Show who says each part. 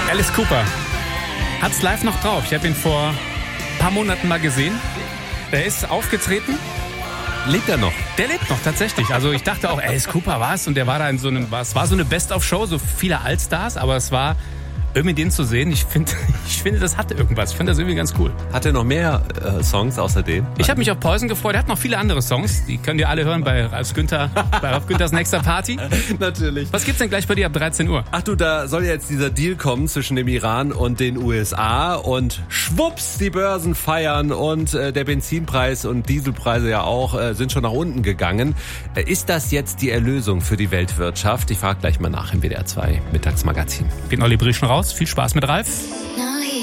Speaker 1: Alice Cooper hat's live noch drauf. Ich habe ihn vor ein paar Monaten mal gesehen. Er ist aufgetreten.
Speaker 2: Lebt er noch?
Speaker 1: Der lebt noch, tatsächlich. Also ich dachte auch, Alice Cooper war's. Und der war da in so einem, es war so eine Best-of-Show, so viele Allstars, aber es war irgendwie den zu sehen. Ich finde, das hatte irgendwas. Ich finde das irgendwie ganz cool.
Speaker 2: Hat er noch mehr Songs außer dem?
Speaker 1: Ich habe mich auf Poison gefreut. Er hat noch viele andere Songs. Die könnt ihr alle hören bei Ralf Günthers nächster Party.
Speaker 2: Natürlich.
Speaker 1: Was gibt's denn gleich bei dir ab 13 Uhr?
Speaker 2: Ach du, da soll ja jetzt dieser Deal kommen zwischen dem Iran und den USA und schwupps, die Börsen feiern und der Benzinpreis und Dieselpreise ja auch sind schon nach unten gegangen. Ist das jetzt die Erlösung für die Weltwirtschaft? Ich frage gleich mal nach im WDR 2 Mittagsmagazin.
Speaker 1: Den Olli Brieschen raus. Viel Spaß mit Ralf.